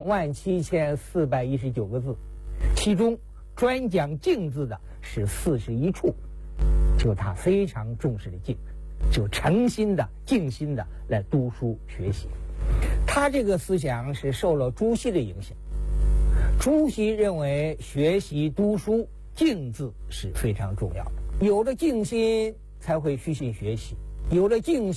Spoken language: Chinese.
27419个字，其中专讲静字的是41处，就他非常重视的静，就诚心的、静心的来读书学习。他这个思想是受了朱熹的影响。朱熹认为学习读书静字是非常重要的，有了静心才会虚心学习，有了静心